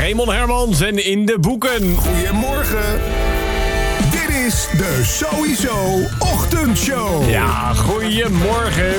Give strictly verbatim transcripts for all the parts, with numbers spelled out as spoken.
Raymond Hermans en in de boeken. Goedemorgen. Dit is de Sowieso Ochtendshow. Ja, goedemorgen.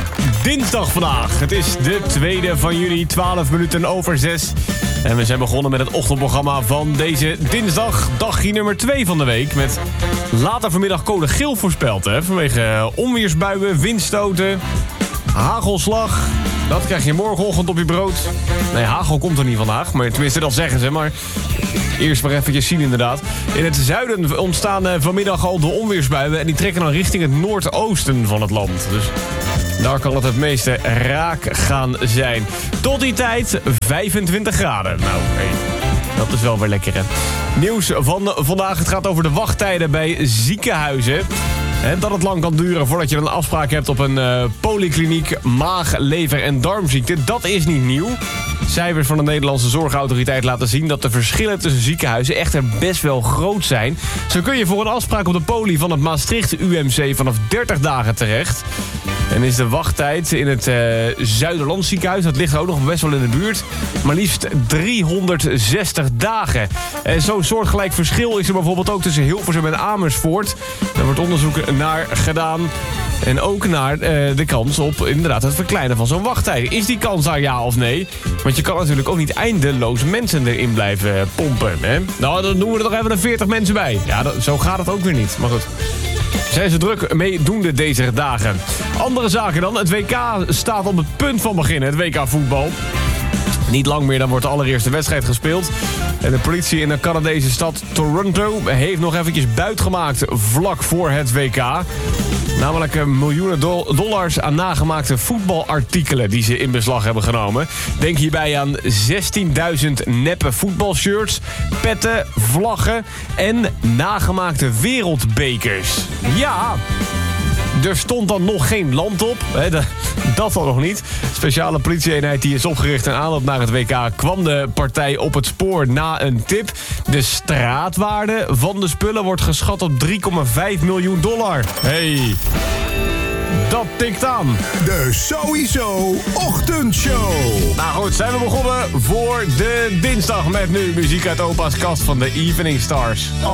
Dinsdag vandaag. Het is de tweede van juli, twaalf minuten over zes. En we zijn begonnen met het ochtendprogramma van deze dinsdag. Dagje nummer twee van de week. Met later vanmiddag code geel voorspeld. Hè, vanwege onweersbuien, windstoten, hagelslag. Dat krijg je morgenochtend op je brood. Nee, hagel komt er niet vandaag. Maar tenminste, dat zeggen ze. Maar eerst maar eventjes zien inderdaad. In het zuiden ontstaan vanmiddag al de onweersbuien. En die trekken dan richting het noordoosten van het land. Dus daar kan het het meeste raak gaan zijn. Tot die tijd vijfentwintig graden. Nou, hey, dat is wel weer lekker, hè. Nieuws van vandaag. Het gaat over de wachttijden bij ziekenhuizen. En dat het lang kan duren voordat je een afspraak hebt op een uh, polykliniek maag, lever en darmziekte. Dat is niet nieuw. Cijfers van de Nederlandse Zorgautoriteit laten zien dat de verschillen tussen ziekenhuizen echter best wel groot zijn. Zo kun je voor een afspraak op de poli van het Maastricht U M C vanaf dertig dagen terecht. En is de wachttijd in het uh, Zuiderland ziekenhuis, dat ligt er ook nog best wel in de buurt, maar liefst driehonderdzestig dagen. En zo'n soortgelijk verschil is er bijvoorbeeld ook tussen Hilversum en Amersfoort. Daar wordt onderzoek naar gedaan. En ook naar uh, de kans op inderdaad het verkleinen van zo'n wachttijd. Is die kans daar ja of nee? Want je kan natuurlijk ook niet eindeloos mensen erin blijven pompen. Hè? Nou, dan doen we er nog even een veertig mensen bij. Ja, dat, zo gaat het ook weer niet. Maar goed. Zijn ze druk meedoende deze dagen. Andere zaken dan. Het W K staat op het punt van beginnen. Het W K voetbal. Niet lang meer, dan wordt de allereerste wedstrijd gespeeld. En de politie in de Canadese stad Toronto heeft nog eventjes buit gemaakt vlak voor het W K. Namelijk miljoenen do- dollars aan nagemaakte voetbalartikelen die ze in beslag hebben genomen. Denk hierbij aan zestienduizend neppe voetbalshirts, petten, vlaggen en nagemaakte wereldbekers. Ja, er stond dan nog geen land op. Hè, de, dat al nog niet. Speciale politieeenheid die is opgericht en aanloop naar het W K kwam de partij op het spoor na een tip. De straatwaarde van de spullen wordt geschat op drie komma vijf miljoen dollar. Hey, dat tikt aan. De Sowieso Ochtendshow. Nou goed, zijn we begonnen voor de dinsdag met nu muziek uit opa's kast van de Evening Stars.